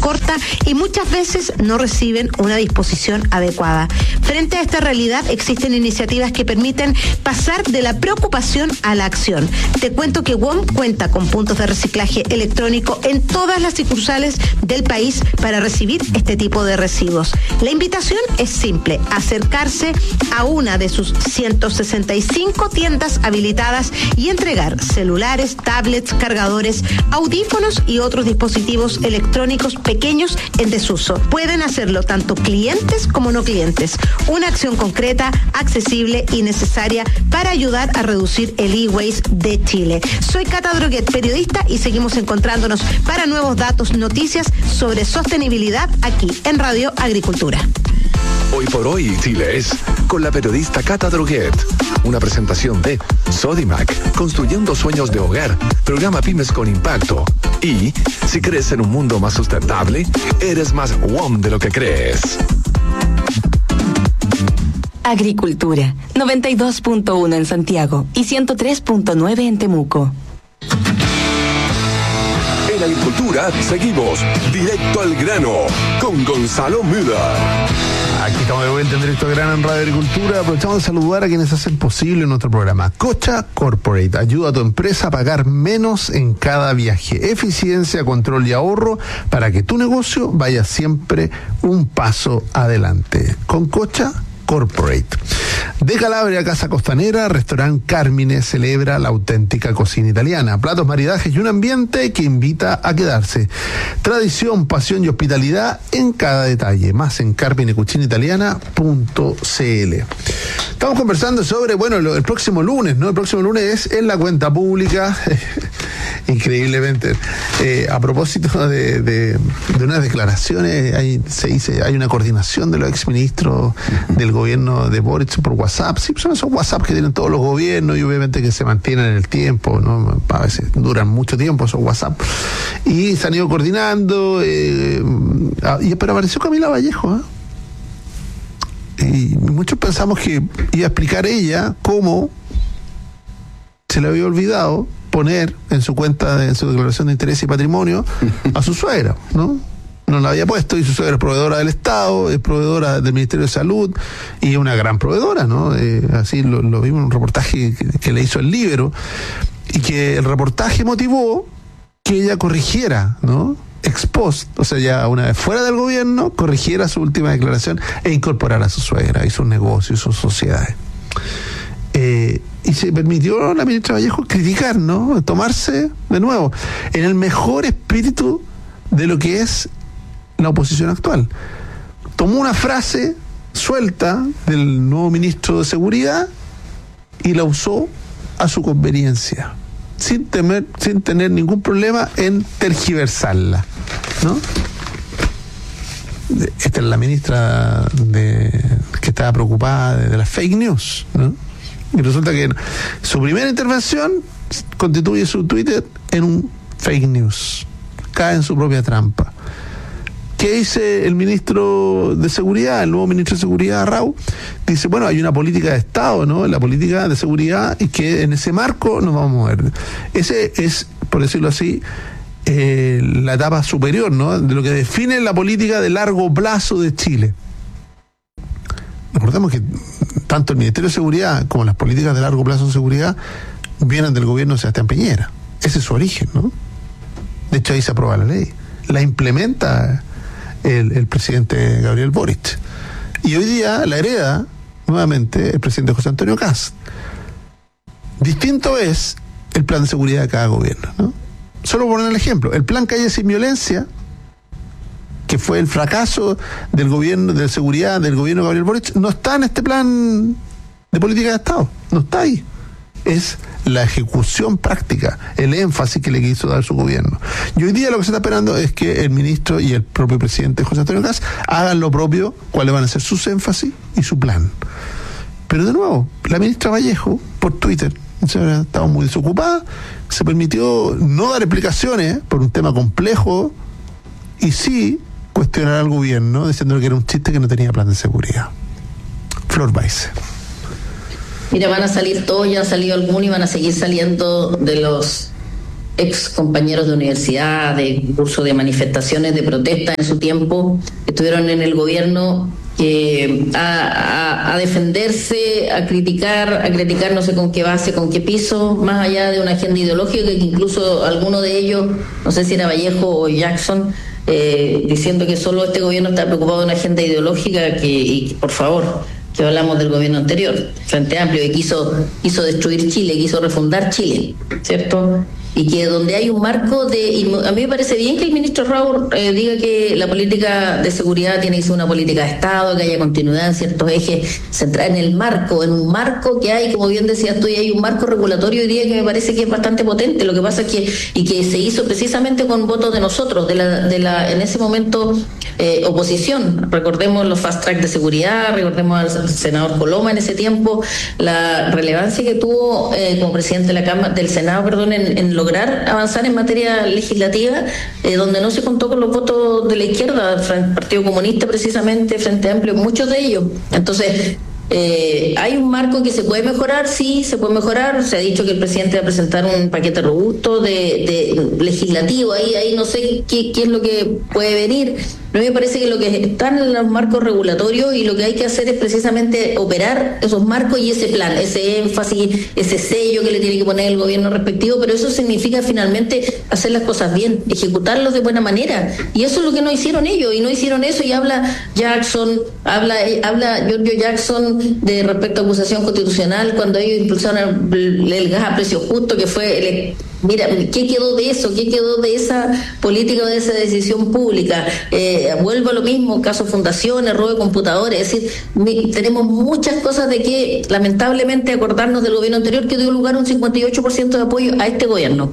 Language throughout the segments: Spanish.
corta y muchas veces no reciben una disposición adecuada. Frente a esta realidad existen iniciativas que permiten pasar de la preocupación a la acción. Te cuento que WOM cuenta con puntos de reciclaje electrónico en todas las sucursales del país para recibir este tipo de residuos. La invitación es simple: acercarse a una de sus 165 tiendas habilitadas y entregar celulares, tablets, cargadores, audífonos y otros dispositivos electrónicos pequeños en desuso. Pueden hacerlo tanto clientes como no clientes. Una acción concreta, accesible y necesaria para ayudar a reducir el e-waste de Chile. Soy Cata Droguet, periodista, y seguimos encontrándonos para nuevos datos, noticias sobre sostenibilidad aquí en Radio Agricultura. Hoy por hoy Chile es con la periodista Cata Droguet. Una presentación de Sodimac, construyendo sueños de hogar, programa Pymes con Impacto. Y si crees en un mundo más sustentable, eres más WOM de lo que crees. Agricultura, 92.1 en Santiago y 103.9 en Temuco. En Agricultura seguimos directo al grano con Gonzalo Müller. Aquí estamos de vuelta en Directo al Grano en Radio Agricultura. Aprovechamos de saludar a quienes hacen posible nuestro programa. Cocha Corporate ayuda a tu empresa a pagar menos en cada viaje. Eficiencia, control y ahorro para que tu negocio vaya siempre un paso adelante. Con Cocha Corporate. De Calabria, Casa Costanera, Restaurante Carmine celebra la auténtica cocina italiana. Platos, maridajes y un ambiente que invita a quedarse. Tradición, pasión y hospitalidad en cada detalle. Más en carminecucinaitaliana.cl. Estamos conversando sobre, el próximo lunes, ¿no? El próximo lunes es en la cuenta pública. Increíblemente. A propósito de unas declaraciones, hay una coordinación de los exministros del gobierno de Boric por WhatsApp. Sí, son esos WhatsApp que tienen todos los gobiernos y obviamente que se mantienen en el tiempo, ¿no? A veces duran mucho tiempo esos WhatsApp. Y se han ido coordinando. Pero apareció Camila Vallejo, y muchos pensamos que iba a explicar ella cómo se le había olvidado poner en su cuenta, en su declaración de interés y patrimonio, a su suegra, ¿no? No la había puesto, y su suegra es proveedora del Estado, es proveedora del Ministerio de Salud, y es una gran proveedora, ¿no? Así lo vimos en un reportaje que le hizo el Líbero, y que el reportaje motivó que ella corrigiera, ¿no? Ex post, o sea, ya una vez fuera del gobierno, corrigiera su última declaración e incorporara a su suegra y sus negocios y sus sociedades. Y se permitió a la ministra Vallejo criticar, ¿no? Tomarse, de nuevo, en el mejor espíritu de lo que es la oposición actual. Tomó una frase suelta del nuevo ministro de Seguridad y la usó a su conveniencia, sin tener ningún problema en tergiversarla, ¿no? Esta es la ministra que estaba preocupada de las fake news, ¿no? Y resulta que su primera intervención constituye su Twitter en un fake news. Cae en su propia trampa. ¿Qué dice el ministro de Seguridad, el nuevo ministro de Seguridad, Rau? Dice, hay una política de Estado, ¿no? La política de seguridad, y que en ese marco nos vamos a mover. Ese es, por decirlo así, la etapa superior, ¿no? De lo que define la política de largo plazo de Chile. Recordemos que tanto el Ministerio de Seguridad como las políticas de largo plazo de seguridad vienen del gobierno de Sebastián Piñera. Ese es su origen, ¿no? De hecho, ahí se aprueba la ley. La implementa el presidente Gabriel Boric. Y hoy día la hereda nuevamente el presidente José Antonio Kast. Distinto es el plan de seguridad de cada gobierno, ¿no? Solo por poner el ejemplo, el plan Calle Sin Violencia, que fue el fracaso del gobierno de seguridad del gobierno de Gabriel Boric, no está en este plan de política de Estado, no está ahí. Es la ejecución práctica, el énfasis que le quiso dar su gobierno. Y hoy día lo que se está esperando es que el ministro y el propio presidente José Antonio Kast hagan lo propio, cuáles van a ser sus énfasis y su plan. Pero de nuevo, la ministra Vallejo, por Twitter, estaba muy desocupada, se permitió no dar explicaciones por un tema complejo y sí cuestionar al gobierno diciendo que era un chiste, que no tenía plan de seguridad. Flor Baise. Mira, van a salir todos, ya han salido algunos y van a seguir saliendo de los ex compañeros de universidad, de curso de manifestaciones, de protesta en su tiempo, estuvieron en el gobierno, a defenderse, a criticar no sé con qué base, con qué piso, más allá de una agenda ideológica, que incluso alguno de ellos, no sé si era Vallejo o Jackson, diciendo que solo este gobierno está preocupado de una agenda ideológica, y por favor, que hablamos del gobierno anterior, Frente Amplio, que quiso destruir Chile, quiso refundar Chile, ¿cierto? Y que donde hay un marco y a mí me parece bien que el ministro Raúl diga que la política de seguridad tiene que ser una política de Estado, que haya continuidad en ciertos ejes, centrar en un marco que hay, como bien decías tú, y hay un marco regulatorio hoy día que me parece que es bastante potente. Lo que pasa es que se hizo precisamente con votos de nosotros, de la en ese momento oposición. Recordemos los fast track de seguridad, recordemos al senador Coloma en ese tiempo, la relevancia que tuvo como presidente de la Cámara, del Senado, en lograr avanzar en materia legislativa, donde no se contó con los votos de la izquierda, Partido Comunista precisamente, Frente Amplio, muchos de ellos. Entonces, hay un marco que se puede mejorar, sí, se puede mejorar. Se ha dicho que el presidente va a presentar un paquete robusto de legislativo, ahí no sé qué es lo que puede venir. A mí me parece que lo que están en los marcos regulatorios, y lo que hay que hacer es precisamente operar esos marcos y ese plan, ese énfasis, ese sello que le tiene que poner el gobierno respectivo, pero eso significa finalmente hacer las cosas bien, ejecutarlos de buena manera, y eso es lo que no hicieron ellos, y no hicieron eso. Y habla Jackson, habla Giorgio Jackson de respecto a acusación constitucional, cuando ellos impulsaron el gas a precio justo, que fue mira, ¿qué quedó de eso? ¿Qué quedó de esa política o de esa decisión pública? Vuelvo a lo mismo, caso fundaciones, robo de computadores. Es decir, tenemos muchas cosas de que lamentablemente acordarnos del gobierno anterior, que dio lugar a un 58% de apoyo a este gobierno,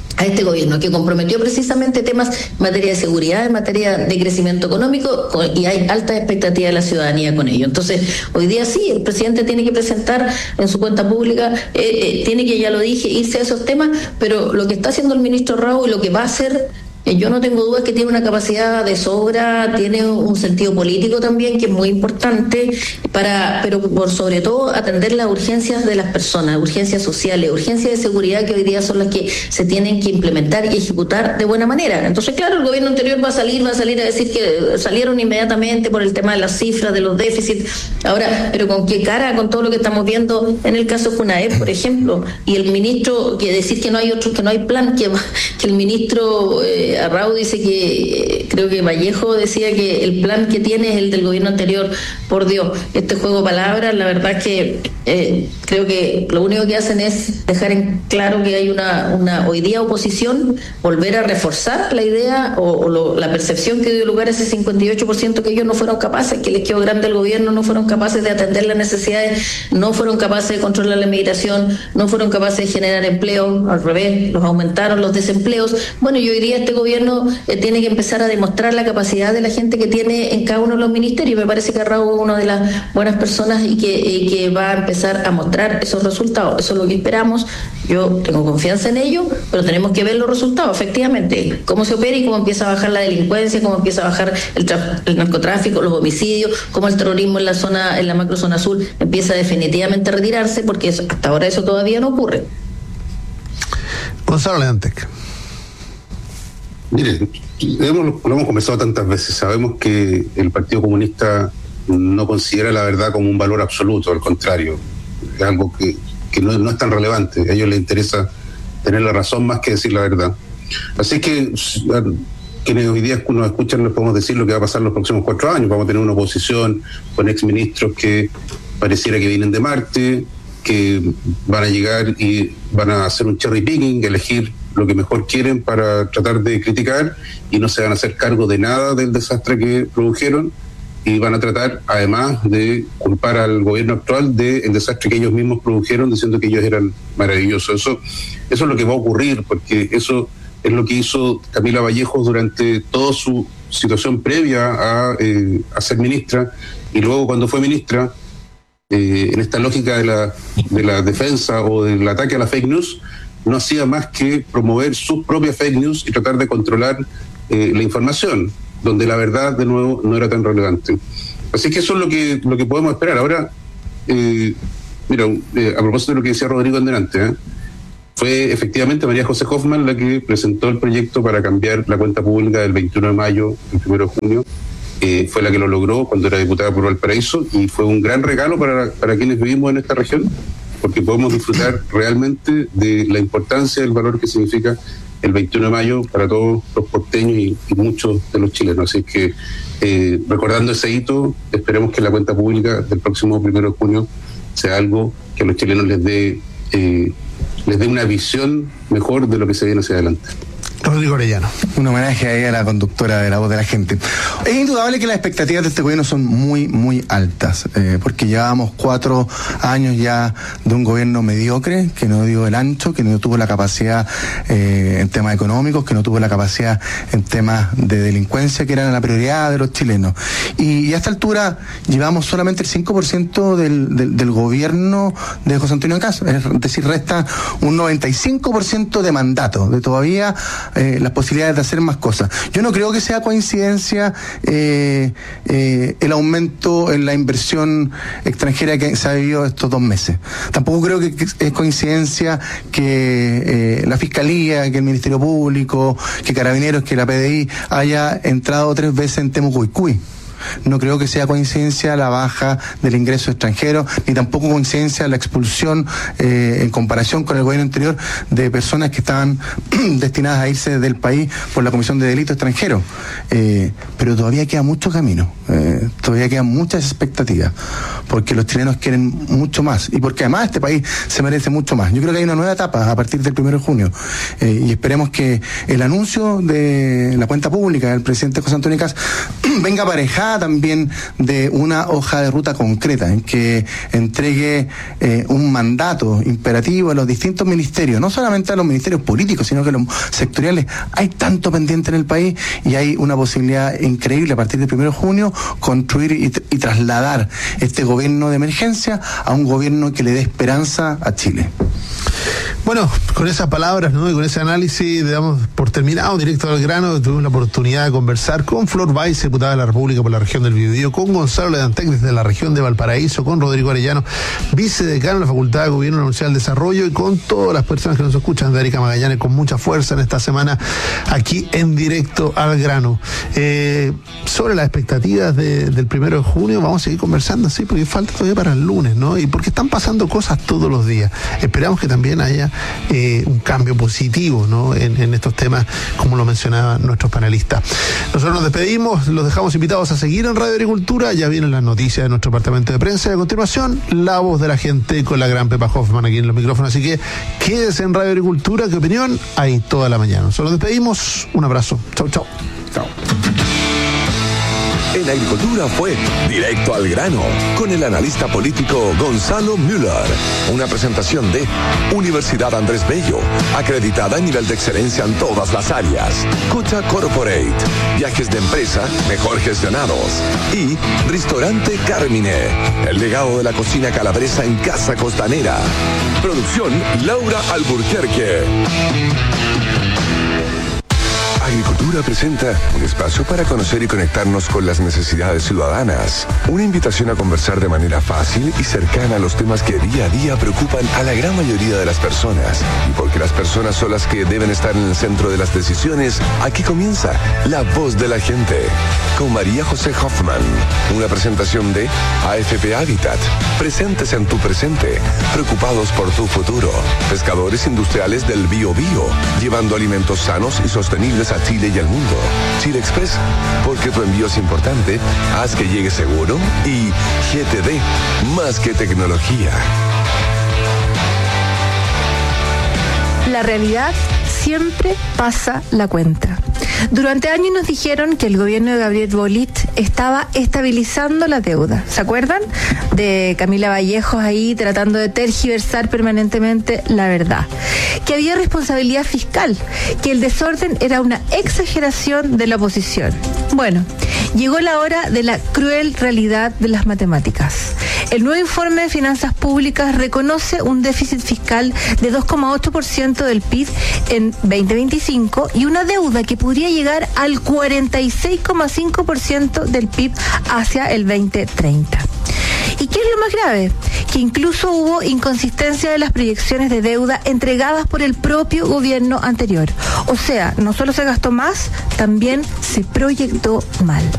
que comprometió precisamente temas en materia de seguridad, en materia de crecimiento económico, y hay altas expectativas de la ciudadanía con ello. Entonces, hoy día sí, el presidente tiene que presentar en su cuenta pública, tiene que, ya lo dije, irse a esos temas, pero lo que está haciendo el ministro Raúl y lo que va a hacer, yo no tengo dudas que tiene una capacidad de sobra, tiene un sentido político también que es muy importante, pero por sobre todo atender las urgencias de las personas, urgencias sociales, urgencias de seguridad, que hoy día son las que se tienen que implementar y ejecutar de buena manera. Entonces, claro, el gobierno anterior va a salir a decir que salieron inmediatamente por el tema de las cifras, de los déficits. Ahora, pero ¿con qué cara? Con todo lo que estamos viendo en el caso Junaed, por ejemplo, y el ministro, que decir que no hay otros, que no hay plan, que el ministro Arrau dice que, creo que Vallejo decía que el plan que tiene es el del gobierno anterior. Por Dios, este juego de palabras, la verdad es que creo que lo único que hacen es dejar en claro que hay una hoy día oposición, volver a reforzar la idea la percepción que dio lugar a ese 58% que ellos no fueron capaces, que les quedó grande el gobierno, no fueron capaces de atender las necesidades, no fueron capaces de controlar la migración, no fueron capaces de generar empleo, al revés, los aumentaron los desempleos. Bueno, y hoy día este gobierno tiene que empezar a demostrar la capacidad de la gente que tiene en cada uno de los ministerios. Me parece que Raúl es una de las buenas personas y que va a empezar a mostrar esos resultados. Eso es lo que esperamos. Yo tengo confianza en ello, pero tenemos que ver los resultados, efectivamente, cómo se opera y cómo empieza a bajar la delincuencia, cómo empieza a bajar el narcotráfico, los homicidios, cómo el terrorismo en la macrozona azul empieza definitivamente a retirarse, porque hasta ahora eso todavía no ocurre. Gonzalo Leantec. Mire, lo hemos conversado tantas veces. Sabemos que el Partido Comunista no considera la verdad como un valor absoluto, al contrario, es algo que no es tan relevante. A ellos les interesa tener la razón más que decir la verdad. Así que quienes hoy día nos escuchan, les podemos decir lo que va a pasar en los próximos 4 años. Vamos a tener una oposición con exministros que pareciera que vienen de Marte, que van a llegar y van a hacer un cherry picking, elegir lo que mejor quieren para tratar de criticar, y no se van a hacer cargo de nada del desastre que produjeron, y van a tratar además de culpar al gobierno actual del desastre que ellos mismos produjeron, diciendo que ellos eran maravillosos. Eso es lo que va a ocurrir, porque eso es lo que hizo Camila Vallejo durante toda su situación previa a ser ministra, y luego cuando fue ministra, en esta lógica de la defensa o del ataque a la fake news, no hacía más que promover sus propias fake news y tratar de controlar la información, donde la verdad, de nuevo, no era tan relevante. Así que eso es lo que podemos esperar. Ahora, mira, a propósito de lo que decía Rodrigo en delante, fue efectivamente María José Hoffman la que presentó el proyecto para cambiar la cuenta pública del 21 de mayo al 1 de junio. Fue la que lo logró cuando era diputada por Valparaíso y fue un gran regalo para quienes vivimos en esta región, porque podemos disfrutar realmente de la importancia del valor que significa el 21 de mayo para todos los porteños y muchos de los chilenos. Así que recordando ese hito, esperemos que la cuenta pública del próximo 1 de junio sea algo que a los chilenos les dé una visión mejor de lo que se viene hacia adelante. Rodrigo Orellano. Un homenaje ahí a la conductora de La Voz de la Gente. Es indudable que las expectativas de este gobierno son muy, muy altas, porque llevábamos 4 años ya de un gobierno mediocre, que no dio el ancho, que no tuvo la capacidad en temas económicos, que no tuvo la capacidad en temas de delincuencia, que eran la prioridad de los chilenos. Y a esta altura llevamos solamente el 5% del gobierno de José Antonio Kast, es decir, resta un 95% de mandato, de todavía las posibilidades de hacer más cosas. Yo no creo que sea coincidencia el aumento en la inversión extranjera que se ha vivido estos 2 meses. Tampoco creo que es coincidencia que la Fiscalía, que el Ministerio Público, que Carabineros, que la PDI haya entrado 3 veces en Temucuicui. No creo que sea coincidencia la baja del ingreso extranjero, ni tampoco coincidencia la expulsión en comparación con el gobierno anterior de personas que estaban destinadas a irse del país por la comisión de delitos extranjeros. Pero todavía queda mucho camino, todavía quedan muchas expectativas, porque los chilenos quieren mucho más y porque además este país se merece mucho más. Yo creo que hay una nueva etapa a partir del 1 de junio y esperemos que el anuncio de la cuenta pública del presidente José Antonio Kast venga aparejada también de una hoja de ruta concreta en que entregue un mandato imperativo a los distintos ministerios, no solamente a los ministerios políticos, sino que a los sectoriales. Hay tanto pendiente en el país y hay una posibilidad increíble a partir del 1 de junio construir y trasladar este gobierno de emergencia a un gobierno que le dé esperanza a Chile. Bueno, con esas palabras, ¿no?, y con ese análisis damos por terminado Directo al Grano. Tuvimos la oportunidad de conversar con Flor Báez, diputada de la República por la región del Biobío, con Gonzalo Ledantec desde la región de Valparaíso, con Rodrigo Arellano, vicedecano de la Facultad de Gobierno de la Universidad del Desarrollo, y con todas las personas que nos escuchan, de Erika Magallanes, con mucha fuerza en esta semana aquí en Directo al Grano. Sobre las expectativas del 1 de junio vamos a seguir conversando, sí, porque falta todavía para el lunes, ¿no? Y porque están pasando cosas todos los días. Esperamos que también haya un cambio positivo, ¿no?, en estos temas, como lo mencionaban nuestros panelistas. Nosotros nos despedimos, los dejamos invitados a seguir en Radio Agricultura. Ya vienen las noticias de nuestro departamento de prensa y a continuación La Voz de la Gente con la gran Pepa Hoffman aquí en los micrófonos. Así que quédese en Radio Agricultura, que opinión hay toda la mañana. Nosotros nos despedimos, un abrazo, chau. Chao. En Agricultura fue Directo al Grano con el analista político Gonzalo Müller. Una presentación de Universidad Andrés Bello, acreditada a nivel de excelencia en todas las áreas. Cucha Corporate, viajes de empresa mejor gestionados. Y Restaurante Carmine, el legado de la cocina calabresa en Casa Costanera. Producción Laura Alburquerque. Agricultura presenta un espacio para conocer y conectarnos con las necesidades ciudadanas. Una invitación a conversar de manera fácil y cercana a los temas que día a día preocupan a la gran mayoría de las personas. Y porque las personas son las que deben estar en el centro de las decisiones, aquí comienza La Voz de la Gente, con María José Hoffman. Una presentación de AFP Habitat. Presentes en tu presente, preocupados por tu futuro. Pescadores industriales del Biobío, llevando alimentos sanos y sostenibles a Chile y al mundo. Chile Express, porque tu envío es importante, haz que llegue seguro. Y GTD, más que tecnología. La realidad siempre pasa la cuenta. Durante años nos dijeron que el gobierno de Gabriel Boric estaba estabilizando la deuda. ¿Se acuerdan? De Camila Vallejos ahí tratando de tergiversar permanentemente la verdad. Que había responsabilidad fiscal, que el desorden era una exageración de la oposición. Bueno, llegó la hora de la cruel realidad de las matemáticas. El nuevo informe de finanzas públicas reconoce un déficit fiscal de 2,8% del PIB en 2025 y una deuda que podría llegar al 46,5% del PIB hacia el 2030. ¿Y qué es lo más grave? Que incluso hubo inconsistencia de las proyecciones de deuda entregadas por el propio gobierno anterior. O sea, no solo se gastó más, también se proyectó mal.